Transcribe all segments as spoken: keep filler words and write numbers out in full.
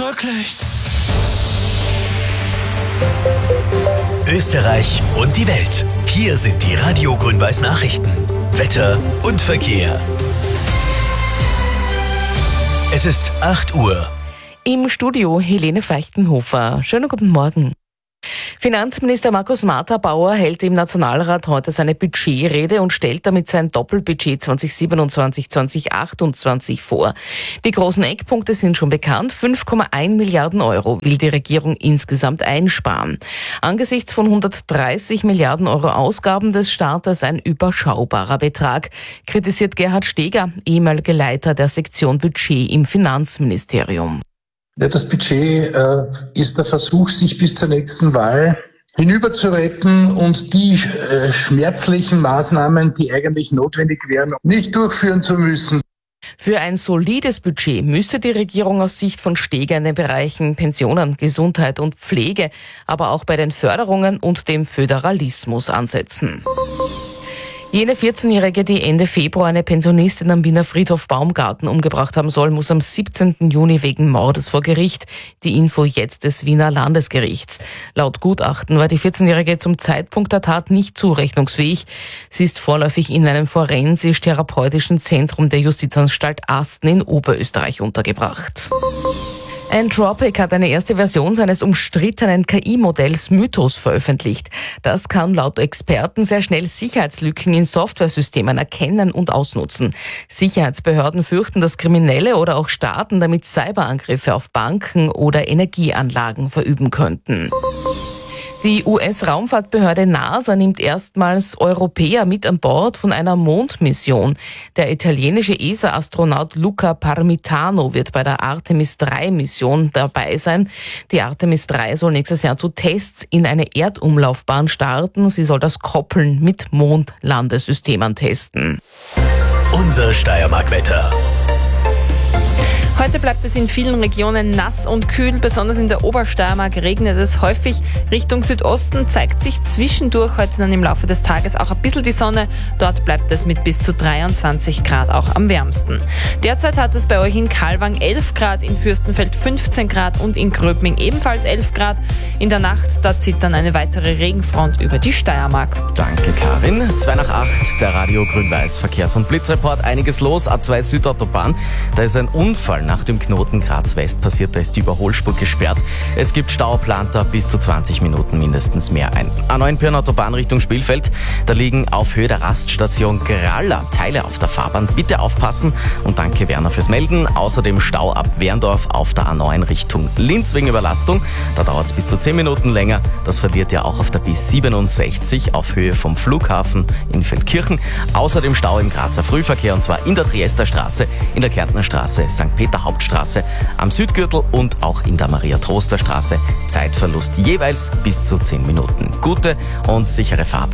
Rücklicht. Österreich und die Welt. Hier sind die Radio Grün-Weiß Nachrichten. Wetter und Verkehr. Es ist acht Uhr. Im Studio Helene Feichtenhofer. Schönen guten Morgen. Finanzminister Markus Marter-Bauer hält im Nationalrat heute seine Budgetrede und stellt damit sein Doppelbudget zwanzig siebenundzwanzig zwanzig achtundzwanzig vor. Die großen Eckpunkte sind schon bekannt. fünf Komma eins Milliarden Euro will die Regierung insgesamt einsparen. Angesichts von hundertdreißig Milliarden Euro Ausgaben des Staates ein überschaubarer Betrag, kritisiert Gerhard Steger, ehemaliger Leiter der Sektion Budget im Finanzministerium. Ja, das Budget äh, ist der Versuch, sich bis zur nächsten Wahl hinüberzuretten und die äh, schmerzlichen Maßnahmen, die eigentlich notwendig wären, nicht durchführen zu müssen. Für ein solides Budget müsste die Regierung aus Sicht von Steger in den Bereichen Pensionen, Gesundheit und Pflege, aber auch bei den Förderungen und dem Föderalismus ansetzen. Jene vierzehnjährige, die Ende Februar eine Pensionistin am Wiener Friedhof Baumgarten umgebracht haben soll, muss am siebzehnten Juni wegen Mordes vor Gericht. Die Info jetzt des Wiener Landesgerichts. Laut Gutachten war die vierzehnjährige zum Zeitpunkt der Tat nicht zurechnungsfähig. Sie ist vorläufig in einem forensisch-therapeutischen Zentrum der Justizanstalt Asten in Oberösterreich untergebracht. Anthropic hat eine erste Version seines umstrittenen K I-Modells Mythos veröffentlicht. Das kann laut Experten sehr schnell Sicherheitslücken in Softwaresystemen erkennen und ausnutzen. Sicherheitsbehörden fürchten, dass Kriminelle oder auch Staaten damit Cyberangriffe auf Banken oder Energieanlagen verüben könnten. Die U S-Raumfahrtbehörde NASA nimmt erstmals Europäer mit an Bord von einer Mondmission. Der italienische E S A-Astronaut Luca Parmitano wird bei der Artemis drei Mission dabei sein. Die Artemis drei soll nächstes Jahr zu Tests in eine Erdumlaufbahn starten. Sie soll das Koppeln mit Mondlandesystemen testen. Unser Steiermark-Wetter. Heute bleibt es in vielen Regionen nass und kühl, besonders in der Obersteiermark regnet es häufig. Richtung Südosten zeigt sich zwischendurch heute dann im Laufe des Tages auch ein bisschen die Sonne. Dort bleibt es mit bis zu dreiundzwanzig Grad auch am wärmsten. Derzeit hat es bei euch in Kalwang elf Grad, in Fürstenfeld fünfzehn Grad und in Gröbming ebenfalls elf Grad. In der Nacht, da zieht dann eine weitere Regenfront über die Steiermark. Danke, Karin. zwei nach acht, der Radio Grün-Weiß Verkehrs- und Blitzreport. Einiges los, A zwei Südautobahn. Da ist ein Unfall nach dem Knoten Graz West passiert, da ist die Überholspur gesperrt. Es gibt Stau, plant da bis zu zwanzig Minuten mindestens mehr ein. A neun Pirnautobahn Richtung Spielfeld, da liegen auf Höhe der Raststation Gralla Teile auf der Fahrbahn. Bitte aufpassen und danke Werner fürs Melden. Außerdem Stau ab Werndorf auf der A neun Richtung Linz wegen Überlastung. Da dauert es bis zu zehn Minuten länger. Das verliert ja auch auf der B siebenundsechzig auf Höhe vom Flughafen in Feldkirchen. Außerdem Stau im Grazer Frühverkehr und zwar in der Triesterstraße, in der Kärntnerstraße, Sankt Peter Hauptstraße, am Südgürtel und auch in der Maria-Troster-Straße. Zeitverlust jeweils bis zu zehn Minuten. Gute und sichere Fahrt.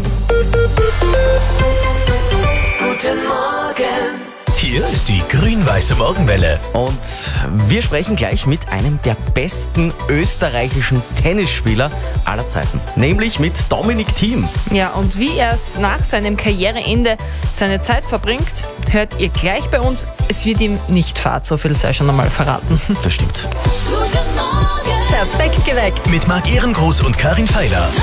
Guten Morgen. Hier ist die grün-weiße Morgenwelle. Und wir sprechen gleich mit einem der besten österreichischen Tennisspieler aller Zeiten, nämlich mit Dominic Thiem. Ja, und wie er es nach seinem Karriereende seine Zeit verbringt, hört ihr gleich bei uns. Es wird ihm nicht fad, so viel sei schon einmal verraten. Das stimmt. Guten Morgen. Perfekt geweckt. Mit Marc Ehrengroß und Karin Feiler.